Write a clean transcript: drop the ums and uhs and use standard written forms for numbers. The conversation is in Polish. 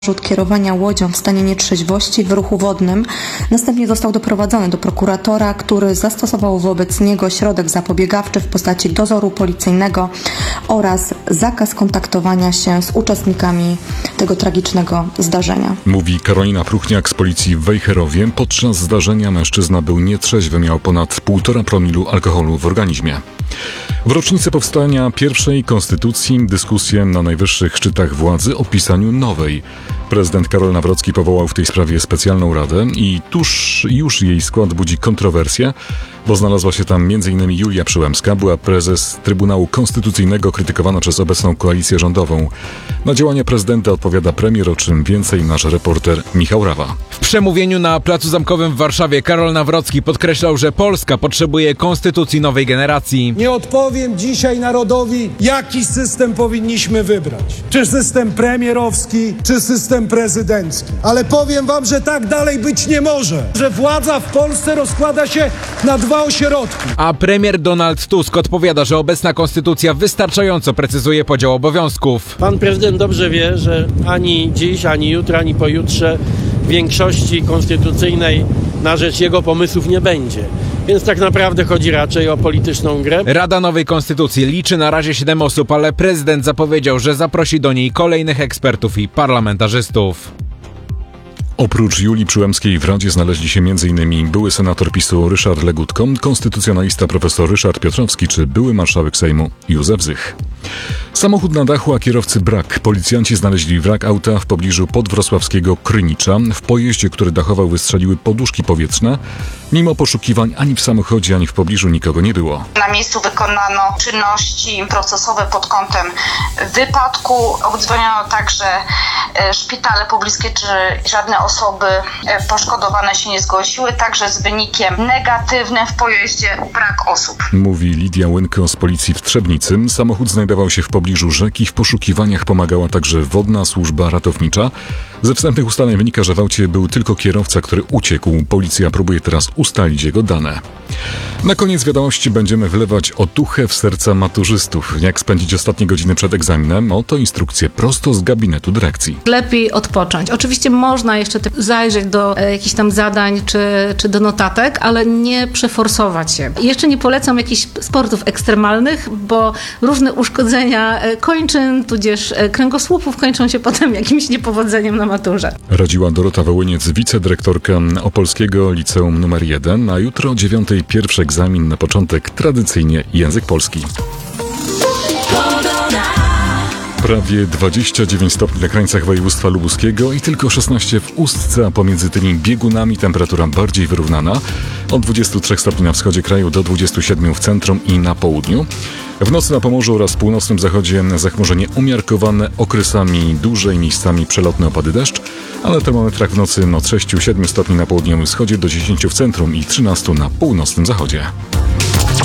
Zarzut kierowania łodzią w stanie nietrzeźwości w ruchu wodnym. Następnie został doprowadzony do prokuratora, który zastosował wobec niego środek zapobiegawczy w postaci dozoru policyjnego oraz zakaz kontaktowania się z uczestnikami tego tragicznego zdarzenia. Mówi Karolina Pruchniak z policji w Wejherowie. Podczas zdarzenia mężczyzna był nietrzeźwy, miał ponad 1,5 promila alkoholu w organizmie. W rocznicę powstania pierwszej konstytucji dyskusje na najwyższych szczytach władzy o pisaniu nowej. Prezydent Karol Nawrocki powołał w tej sprawie specjalną radę i już jej skład budzi kontrowersje, bo znalazła się tam m.in. Julia Przyłębska, była prezes Trybunału Konstytucyjnego, krytykowana przez obecną koalicję rządową. Na działania prezydenta odpowiada premier, o czym więcej nasz reporter Michał Rawa. W przemówieniu na Placu Zamkowym w Warszawie Karol Nawrocki podkreślał, że Polska potrzebuje konstytucji nowej generacji. Nie odpowiem dzisiaj narodowi, jaki system powinniśmy wybrać. Czy system premierowski, czy system prezydencki. Ale powiem wam, że tak dalej być nie może. Że władza w Polsce rozkłada się na 2 ośrodki. A premier Donald Tusk odpowiada, że obecna konstytucja wystarczająco precyzuje podział obowiązków. Pan prezydent dobrze wie, że ani dziś, ani jutro, ani pojutrze większości konstytucyjnej na rzecz jego pomysłów nie będzie. Więc tak naprawdę chodzi raczej o polityczną grę. Rada Nowej Konstytucji liczy na razie 7 osób, ale prezydent zapowiedział, że zaprosi do niej kolejnych ekspertów i parlamentarzystów. Oprócz Julii Przyłębskiej w Radzie znaleźli się m.in. były senator PiS-u Ryszard Legutko, konstytucjonalista profesor Ryszard Piotrowski czy były marszałek Sejmu Józef Zych. Samochód na dachu, a kierowcy brak. Policjanci znaleźli wrak auta w pobliżu podwrocławskiego Krynicza. W pojeździe, który dachował, wystrzeliły poduszki powietrzne. Mimo poszukiwań ani w samochodzie, ani w pobliżu nikogo nie było. Na miejscu wykonano czynności procesowe pod kątem wypadku. Obdzwoniono także szpitale pobliskie, czy żadne osoby poszkodowane się nie zgłosiły. Także z wynikiem negatywnym w pojeździe brak osób. Mówi Lidia Łynko z policji w Trzebnicy. Samochód znajdował się w pobliżu rzeki. W poszukiwaniach pomagała także Wodna Służba Ratownicza. Ze wstępnych ustaleń wynika, że w aucie był tylko kierowca, który uciekł. Policja próbuje teraz ustalić jego dane. Na koniec wiadomości będziemy wlewać otuchę w serca maturzystów. Jak spędzić ostatnie godziny przed egzaminem? Oto instrukcje prosto z gabinetu dyrekcji. Lepiej odpocząć. Oczywiście można jeszcze zajrzeć do jakichś tam zadań czy do notatek, ale nie przeforsować się. Jeszcze nie polecam jakichś sportów ekstremalnych, bo różne uszkodzenia kończyn, tudzież kręgosłupów kończą się potem jakimś niepowodzeniem na maturze. Radziła Dorota Wołyniec, wicedyrektorka Opolskiego Liceum nr 1, a jutro o 9:00 pierwszy egzamin. Na początek tradycyjnie język polski. Prawie 29 stopni na krańcach województwa lubuskiego i tylko 16 w Ustce, a pomiędzy tymi biegunami temperatura bardziej wyrównana. Od 23 stopni na wschodzie kraju do 27 w centrum i na południu. W nocy na Pomorzu oraz północnym zachodzie zachmurzenie umiarkowane, okresami duże i miejscami przelotne opady deszcz, a na termometrach w nocy od 6-7 stopni na południowym wschodzie do 10 w centrum i 13 na północnym zachodzie.